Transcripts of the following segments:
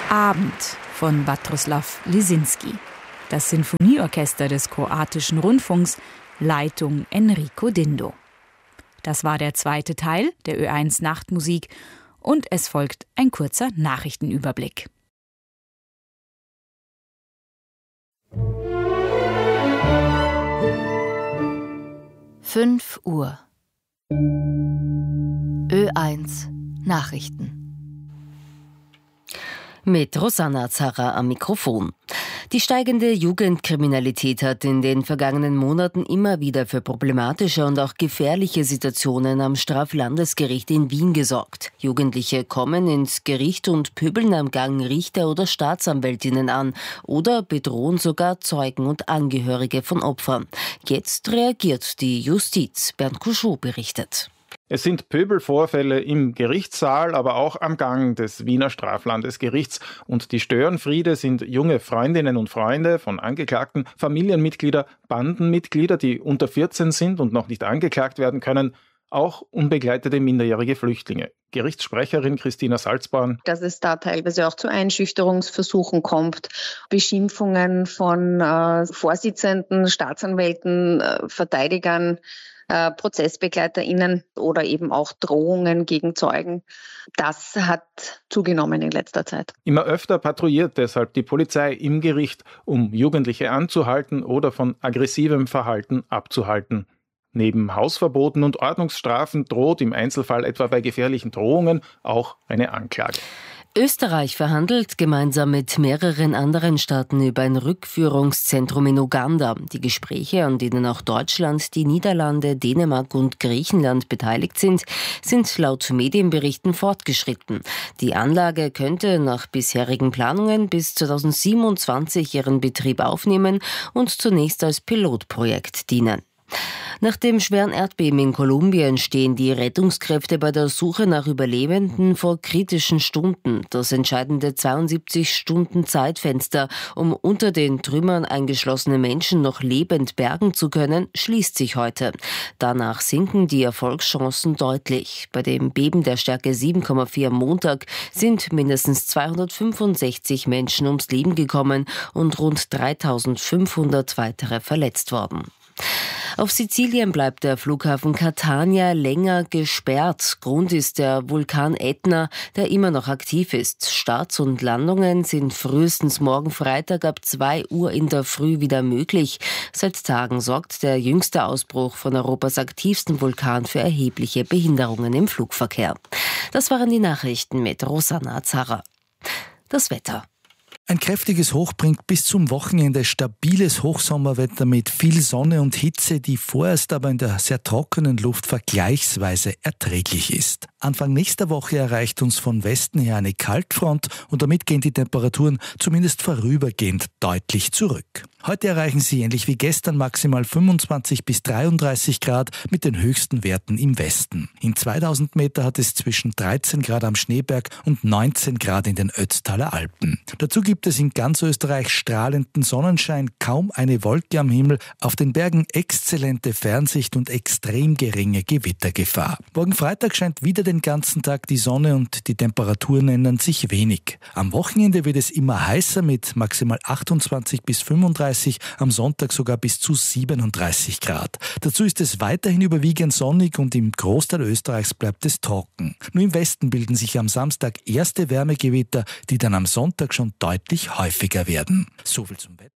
Abend von Vatroslav Lisinski. Das Sinfonieorchester des kroatischen Rundfunks, Leitung Enrico Dindo. Das war der zweite Teil der Ö1 Nachtmusik und es folgt ein kurzer Nachrichtenüberblick. Uhr. Ö1 Nachrichten. Mit Rosanna Zarra am Mikrofon. Die steigende Jugendkriminalität hat in den vergangenen Monaten immer wieder für problematische und auch gefährliche Situationen am Straflandesgericht in Wien gesorgt. Jugendliche kommen ins Gericht und pöbeln am Gang Richter oder Staatsanwältinnen an oder bedrohen sogar Zeugen und Angehörige von Opfern. Jetzt reagiert die Justiz. Bernd Couchot berichtet. Es sind Pöbelvorfälle im Gerichtssaal, aber auch am Gang des Wiener Straflandesgerichts. Und die Störenfriede sind junge Freundinnen und Freunde von Angeklagten, Familienmitglieder, Bandenmitglieder, die unter 14 sind und noch nicht angeklagt werden können, auch unbegleitete minderjährige Flüchtlinge. Gerichtssprecherin Christina Salzborn. Dass es da teilweise auch zu Einschüchterungsversuchen kommt, Beschimpfungen von Vorsitzenden, Staatsanwälten, Verteidigern, ProzessbegleiterInnen oder eben auch Drohungen gegen Zeugen. Das hat zugenommen in letzter Zeit. Immer öfter patrouilliert deshalb die Polizei im Gericht, um Jugendliche anzuhalten oder von aggressivem Verhalten abzuhalten. Neben Hausverboten und Ordnungsstrafen droht im Einzelfall etwa bei gefährlichen Drohungen auch eine Anklage. Österreich verhandelt gemeinsam mit mehreren anderen Staaten über ein Rückführungszentrum in Uganda. Die Gespräche, an denen auch Deutschland, die Niederlande, Dänemark und Griechenland beteiligt sind laut Medienberichten fortgeschritten. Die Anlage könnte nach bisherigen Planungen bis 2027 ihren Betrieb aufnehmen und zunächst als Pilotprojekt dienen. Nach dem schweren Erdbeben in Kolumbien stehen die Rettungskräfte bei der Suche nach Überlebenden vor kritischen Stunden. Das entscheidende 72-Stunden-Zeitfenster, um unter den Trümmern eingeschlossene Menschen noch lebend bergen zu können, schließt sich heute. Danach sinken die Erfolgschancen deutlich. Bei dem Beben der Stärke 7,4 am Montag sind mindestens 265 Menschen ums Leben gekommen und rund 3.500 weitere verletzt worden. Auf Sizilien bleibt der Flughafen Catania länger gesperrt. Grund ist der Vulkan Ätna, der immer noch aktiv ist. Starts und Landungen sind frühestens morgen Freitag ab 2 Uhr in der Früh wieder möglich. Seit Tagen sorgt der jüngste Ausbruch von Europas aktivsten Vulkan für erhebliche Behinderungen im Flugverkehr. Das waren die Nachrichten mit Rosanna Zarra. Das Wetter. Ein kräftiges Hoch bringt bis zum Wochenende stabiles Hochsommerwetter mit viel Sonne und Hitze, die vorerst aber in der sehr trockenen Luft vergleichsweise erträglich ist. Anfang nächster Woche erreicht uns von Westen her eine Kaltfront und damit gehen die Temperaturen zumindest vorübergehend deutlich zurück. Heute erreichen sie ähnlich wie gestern maximal 25 bis 33 Grad mit den höchsten Werten im Westen. In 2000 Meter hat es zwischen 13 Grad am Schneeberg und 19 Grad in den Ötztaler Alpen. Dazu gibt es in ganz Österreich strahlenden Sonnenschein, kaum eine Wolke am Himmel, auf den Bergen exzellente Fernsicht und extrem geringe Gewittergefahr. Morgen Freitag scheint wieder den ganzen Tag die Sonne und die Temperaturen ändern sich wenig. Am Wochenende wird es immer heißer mit maximal 28 bis 35, am Sonntag sogar bis zu 37 Grad. Dazu ist es weiterhin überwiegend sonnig und im Großteil Österreichs bleibt es trocken. Nur im Westen bilden sich am Samstag erste Wärmegewitter, die dann am Sonntag schon deutlich häufiger werden. Soviel zum Wetter.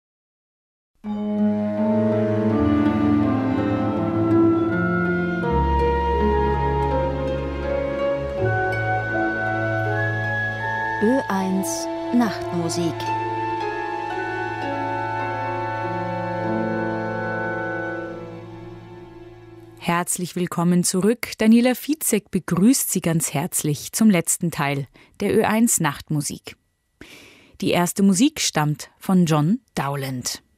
Ö1 Nachtmusik. Herzlich willkommen zurück. Daniela Fizek begrüßt Sie ganz herzlich zum letzten Teil der Ö1 Nachtmusik. Die erste Musik stammt von John Dowland.